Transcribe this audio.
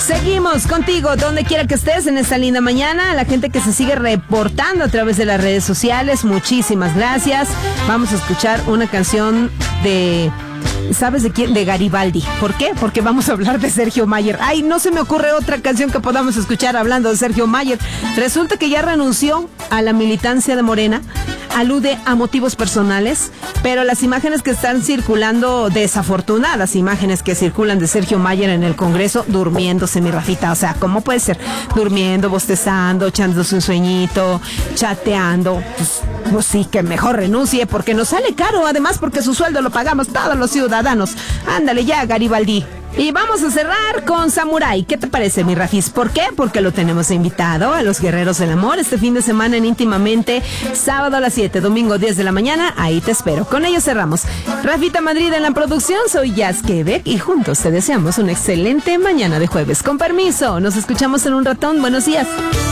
Seguimos contigo, donde quiera que estés en esta linda mañana. A la gente que se sigue reportando a través de las redes sociales, muchísimas gracias. Vamos a escuchar una canción de... ¿Sabes de quién? De Garibaldi. ¿Por qué? Porque vamos a hablar de Sergio Mayer. Ay, no se me ocurre otra canción que podamos escuchar hablando de Sergio Mayer. Resulta que ya renunció a la militancia de Morena. Alude a motivos personales, pero las imágenes que están circulando, desafortunadas imágenes que circulan de Sergio Mayer en el Congreso, durmiéndose, mi Rafita. O sea, ¿cómo puede ser? Durmiendo, bostezando, echándose un sueñito, chateando. Pues sí, que mejor renuncie porque nos sale caro, además porque su sueldo lo pagamos todos los ciudadanos. Ándale ya, Garibaldi. Y vamos a cerrar con Samurai. ¿Qué te parece, mi Rafis? ¿Por qué? Porque lo tenemos invitado a los Guerreros del Amor este fin de semana en Íntimamente, sábado a las 7, domingo 10 de la mañana. Ahí te espero. Con ellos cerramos. Rafita Madrid en la producción, soy Jazz Quebec y juntos te deseamos una excelente mañana de jueves. Con permiso, nos escuchamos en un ratón. Buenos días.